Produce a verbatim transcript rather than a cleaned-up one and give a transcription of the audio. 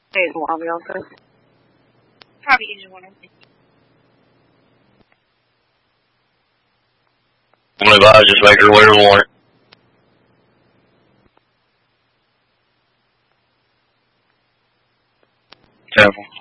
Hey, I'll be also. Probably either one of them. I'm gonna advise, just make her wear the warrant. Careful.